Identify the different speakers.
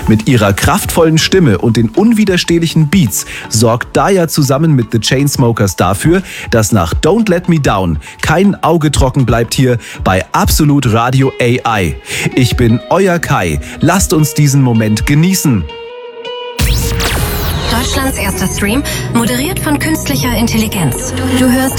Speaker 1: Mit ihrer kraftvollen Stimme und den unwiderstehlichen Beats sorgt Daya zusammen mit The Chainsmokers dafür, dass nach Don't Let Me Down kein Auge trocken bleibt hier bei Absolut Radio AI. Ich bin euer Kai. Lasst uns diesen Moment genießen.
Speaker 2: Deutschlands erster Stream, moderiert von künstlicher Intelligenz. Du hörst